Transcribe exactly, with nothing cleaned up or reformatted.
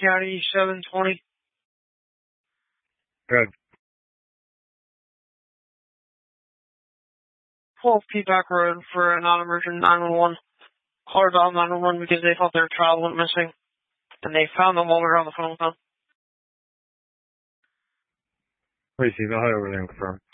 County seven twenty. Good. twelve Peacock Road for a non-emergent nine one one. Caller dialed nine one one because they thought their child went missing. And they found them while we were on the phone with them. Please, go ahead over there and confirm.